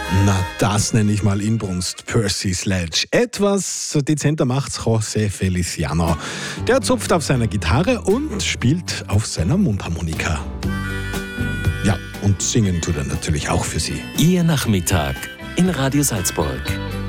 Na, das nenne ich mal Inbrunst. Percy Sledge. Etwas dezenter macht's José Feliciano. Der zupft auf seiner Gitarre und spielt auf seiner Mundharmonika. Ja, und singen tut er natürlich auch für Sie. Ihr Nachmittag in Radio Salzburg.